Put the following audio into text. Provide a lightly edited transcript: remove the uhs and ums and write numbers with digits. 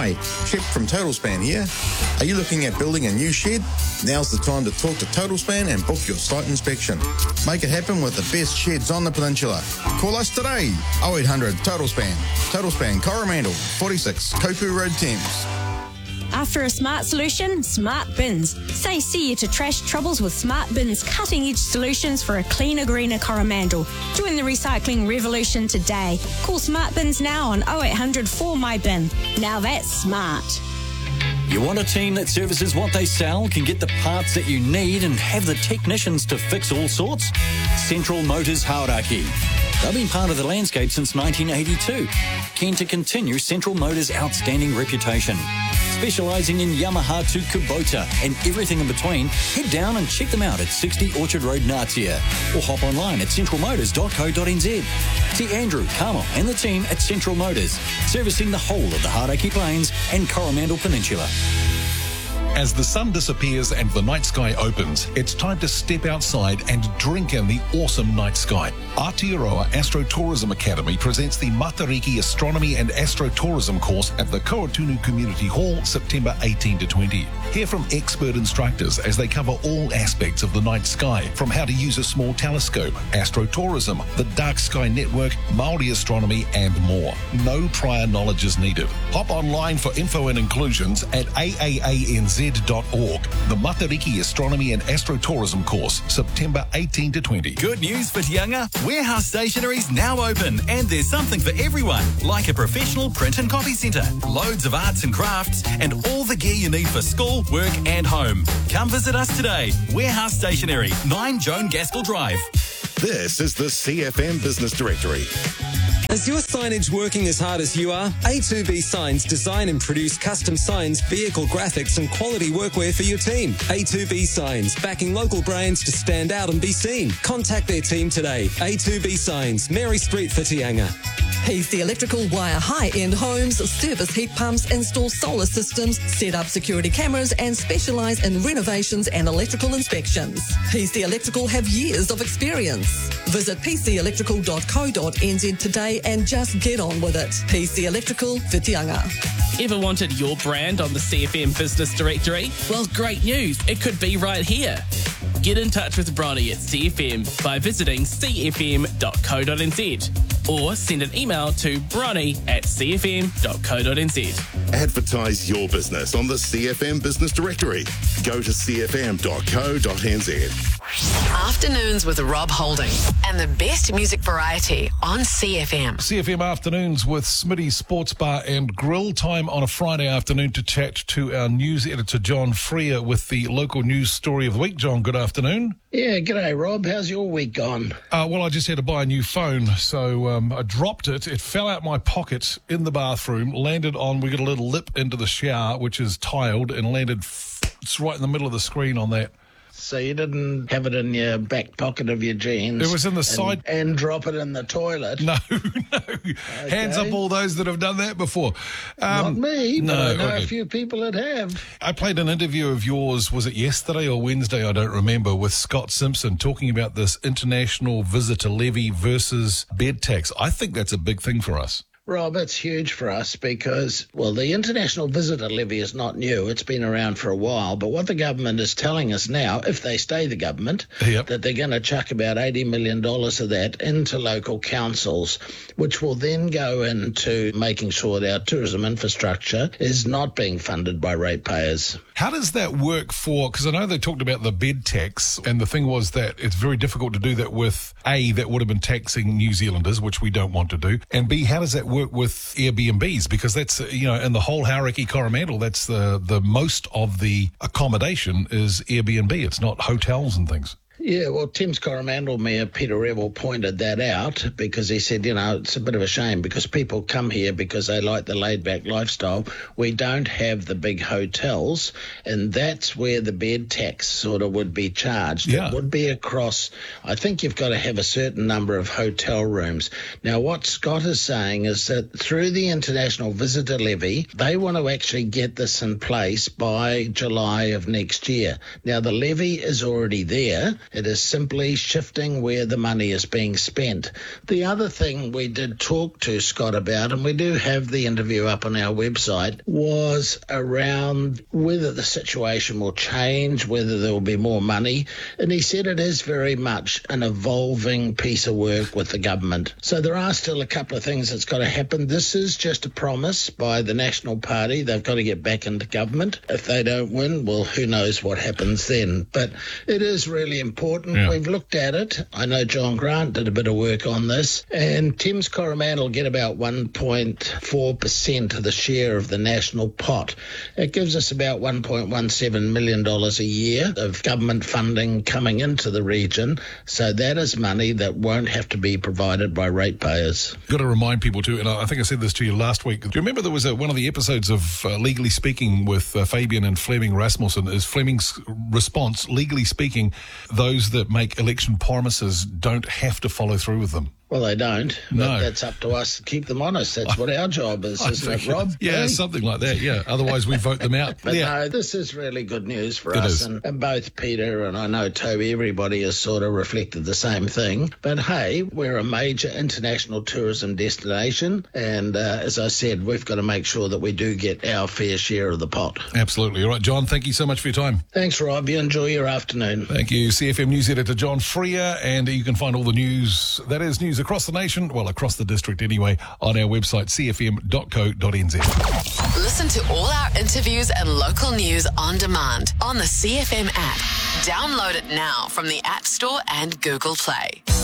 G'day, Chip from TotalSpan here. Are you looking at building a new shed? Now's the time to talk to TotalSpan and book your site inspection. Make it happen with the best sheds on the peninsula. Call us today, 0800 TotalSpan. TotalSpan Coromandel, 46 Kopu Road, Thames. After a smart solution, Smart Bins. Say see you to trash troubles with Smart Bins' cutting-edge solutions for a cleaner, greener Coromandel. Join the recycling revolution today. Call Smart Bins now on 0800 4MyBin. Now that's smart. You want a team that services what they sell, can get the parts that you need and have the technicians to fix all sorts? Central Motors Hauraki. They've been part of the landscape since 1982. Keen to continue Central Motors' outstanding reputation. Specialising in Yamaha to Kubota and everything in between, head down and check them out at 60 Orchard Road, Natia, or hop online at centralmotors.co.nz. See Andrew, Carmel and the team at Central Motors, servicing the whole of the Hauraki Plains and Coromandel Peninsula. As the sun disappears and the night sky opens, it's time to step outside and drink in the awesome night sky. Aotearoa Astrotourism Academy presents the Matariki Astronomy and Astrotourism course at the Kautunu Community Hall, September 18 to 20. Hear from expert instructors as they cover all aspects of the night sky, from how to use a small telescope, astrotourism, the Dark Sky Network, Māori astronomy, and more. No prior knowledge is needed. Hop online for info and inclusions at aaanz.org. The Matariki Astronomy and Astrotourism course, September 18 to 20. Good news for Tianga. Warehouse Stationery's now open and there's something for everyone, like a professional print and copy centre, loads of arts and crafts, and all the gear you need for school, work and home. Come visit us today. Warehouse Stationery, 9 Joan Gaskell Drive. This is the CFM Business Directory. Is your signage working as hard as you are? A2B Signs design and produce custom signs, vehicle graphics and quality workwear for your team. A2B Signs, backing local brands to stand out and be seen. Contact their team today. A2B Signs, Mary Street for Tianga. PC Electrical wire high-end homes, service heat pumps, install solar systems, set up security cameras and specialise in renovations and electrical inspections. PC Electrical have years of experience. Visit pcelectrical.co.nz today and just get on with it. PC Electrical for Tianga. Ever wanted your brand on the CFM Business Directory? Well, great news. It could be right here. Get in touch with Bronny at CFM by visiting cfm.co.nz or send an email to bronny@cfm.co.nz. Advertise your business on the CFM Business Directory. Go to cfm.co.nz. Afternoons with Rob Holding and the best music variety on CFM. CFM Afternoons with Smitty Sports Bar and Grill. Time on a Friday afternoon to chat to our news editor, John Freer, with the local news story of the week. John, good afternoon. Yeah, g'day, Rob. How's your week gone? Well, I just had to buy a new phone, so I dropped it. It fell out my pocket in the bathroom, landed on, we got a little lip into the shower, which is tiled, and landed it's right in the middle of the screen on that. So you didn't have it in your back pocket of your jeans? It was in the side. And drop it in the toilet? No. Okay. Hands up all those that have done that before. Not me, but I know a few people that have. I played an interview of yours, was it yesterday or Wednesday, I don't remember, with Scott Simpson talking about this international visitor levy versus bed tax. I think that's a big thing for us. Rob, it's huge for us because, well, the international visitor levy is not new. It's been around for a while. But what the government is telling us now, if they stay the government, that they're going to chuck about $80 million of that into local councils, which will then go into making sure that our tourism infrastructure is not being funded by ratepayers. How does that work for, because I know they talked about the bed tax, and the thing was that it's very difficult to do that with, A, that would have been taxing New Zealanders, which we don't want to do, and B, how does that work with Airbnbs? Because that's, in the whole Hauraki Coromandel, that's the most of the accommodation is Airbnb. It's not hotels and things. Yeah, well, Thames Coromandel Mayor Peter Revel pointed that out because he said, it's a bit of a shame because people come here because they like the laid-back lifestyle. We don't have the big hotels, and that's where the bed tax sort of would be charged. Yeah. It would be across, I think you've got to have a certain number of hotel rooms. Now, what Scott is saying is that through the international visitor levy, they want to actually get this in place by July of next year. Now, the levy is already there. It is simply shifting where the money is being spent. The other thing we did talk to Scott about, and we do have the interview up on our website, was around whether the situation will change, whether there will be more money. And he said it is very much an evolving piece of work with the government. So there are still a couple of things that's got to happen. This is just a promise by the National Party. They've got to get back into government. If they don't win, well, who knows what happens then. But it is really important. Yeah. We've looked at it. I know John Grant did a bit of work on this, and Thames Coromandel get about 1.4% of the share of the national pot. It gives us about $1.17 million a year of government funding coming into the region. So that is money that won't have to be provided by ratepayers. Got to remind people too, and I think I said this to you last week. Do you remember there was one of the episodes of Legally Speaking with Fabian and Fleming Rasmussen? Is Fleming's response, legally speaking, those that make election promises don't have to follow through with them? Well, they don't, but no. That's up to us to keep them honest. That's what our job is, isn't it, Rob? Yeah, hey? Something like that, yeah. Otherwise, we vote them out. But yeah. no, this is really good news for us. And both Peter and I know Toby, everybody has sort of reflected the same thing. But hey, we're a major international tourism destination. And as I said, we've got to make sure that we do get our fair share of the pot. Absolutely. All right, John, thank you so much for your time. Thanks, Rob. You enjoy your afternoon. Thank you. CFM News Editor John Freer. And you can find all the news, that is news across the nation, well, across the district anyway, on our website, cfm.co.nz. Listen to all our interviews and local news on demand on the CFM app. Download it now from the App Store and Google Play.